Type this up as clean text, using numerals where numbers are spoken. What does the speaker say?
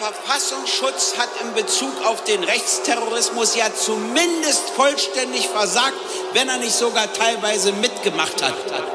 Verfassungsschutz hat in Bezug auf den Rechtsterrorismus ja zumindest vollständig versagt, wenn er nicht sogar teilweise mitgemacht hat.